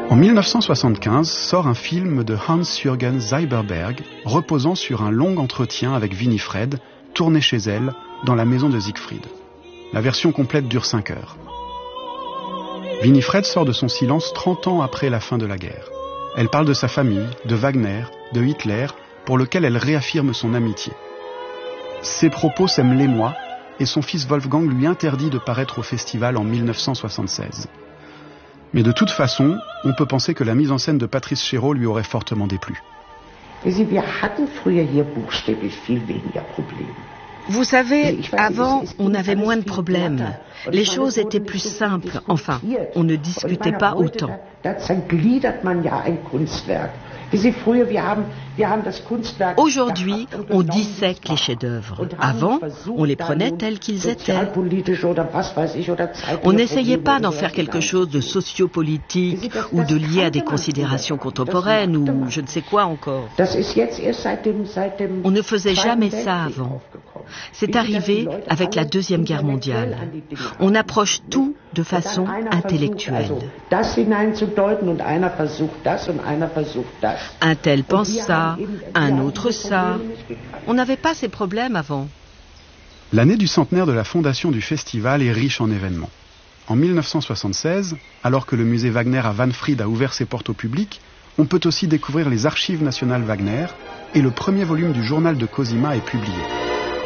En 1975 sort un film de Hans-Jürgen Seiberberg reposant sur un long entretien avec Winifred, tourné chez elle, dans la maison de Siegfried. La version complète dure 5 heures. Winifred sort de son silence 30 ans après la fin de la guerre. Elle parle de sa famille, de Wagner, de Hitler, pour lequel elle réaffirme son amitié. Ses propos sèment l'émoi et son fils Wolfgang lui interdit de paraître au festival en 1976. Mais de toute façon, on peut penser que la mise en scène de Patrice Chéreau lui aurait fortement déplu. Vous savez, avant, on avait moins de problèmes. Les choses étaient plus simples. Enfin, on ne discutait pas autant. Aujourd'hui, on dissèque les chefs-d'œuvre. Avant, on les prenait tels qu'ils étaient. On n'essayait pas d'en faire quelque chose de sociopolitique ou de lié à des considérations contemporaines ou je ne sais quoi encore. On ne faisait jamais ça avant. C'est arrivé avec la Deuxième Guerre mondiale. On approche tout de façon intellectuelle. Un tel pense ça, un autre ça. On n'avait pas ces problèmes avant. L'année du centenaire de la fondation du festival est riche en événements. En 1976, alors que le musée Wagner à Wahnfried a ouvert ses portes au public, on peut aussi découvrir les archives nationales Wagner et le premier volume du journal de Cosima est publié.